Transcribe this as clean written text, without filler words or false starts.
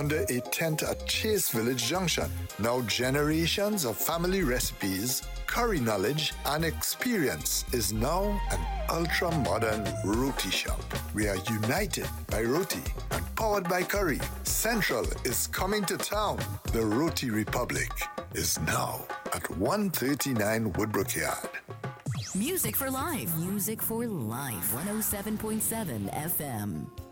under a tent at Chase Village Junction. Now generations of family recipes, curry knowledge, and experience is now an ultra-modern roti shop. We are united by roti and powered by curry. Central is coming to town. The Roti Republic is now at 139 Woodbrook Yard. Music for life. Music for life. 107.7 FM.